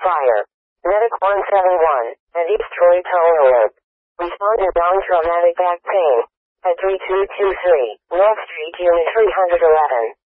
fire. Medic 171, at East Troy Tower. Respond to non-traumatic back pain. At 3223, North Street, Unit 311.